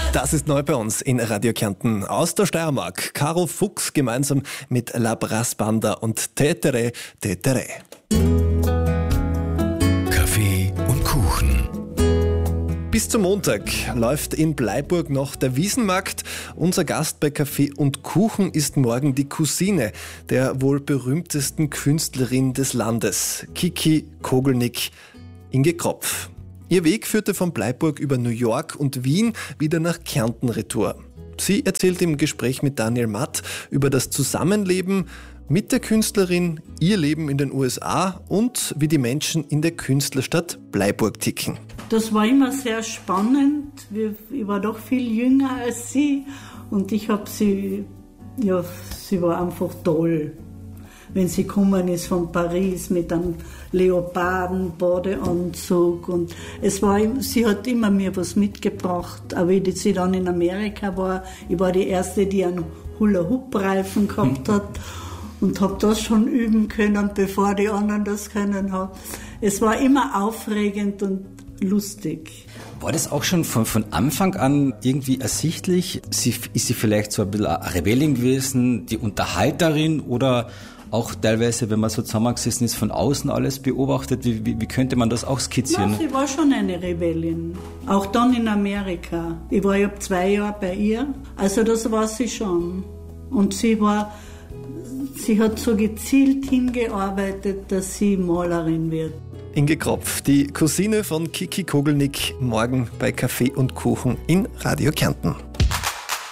Das ist neu bei uns in Radio Kärnten. Aus der Steiermark, Caro Fuchs gemeinsam mit La Brass Banda und Tetere, Tetere. Kaffee und Kuchen. Bis zum Montag läuft in Bleiburg noch der Wiesenmarkt. Unser Gast bei Kaffee und Kuchen ist morgen die Cousine der wohl berühmtesten Künstlerin des Landes, Kiki Kogelnick, Inge Kropf. Ihr Weg führte von Bleiburg über New York und Wien wieder nach Kärnten retour. Sie erzählt im Gespräch mit Daniel Matt über das Zusammenleben mit der Künstlerin, ihr Leben in den USA und wie die Menschen in der Künstlerstadt Bleiburg ticken. Das war immer sehr spannend. Ich war doch viel jünger als sie und ich habe sie war einfach toll. Wenn sie gekommen ist von Paris mit einem Leoparden-Badeanzug und sie hat immer mir was mitgebracht, auch wie sie dann in Amerika war. Ich war die Erste, die einen Hula-Hoop-Reifen gehabt hat und habe das schon üben können, bevor die anderen das können haben. Es war immer aufregend und lustig. War das auch schon von Anfang an irgendwie ersichtlich? Ist sie vielleicht so ein bisschen eine Rebellin gewesen, die Unterhalterin oder auch teilweise, wenn man so zusammengesessen ist, von außen alles beobachtet? Wie könnte man das auch skizzieren? Ja, sie war schon eine Rebellin. Auch dann in Amerika. Ich war ja 2 Jahre bei ihr. Also das war sie schon. Und sie hat so gezielt hingearbeitet, dass sie Malerin wird. Inge Kropf, die Cousine von Kiki Kogelnick, morgen bei Kaffee und Kuchen in Radio Kärnten.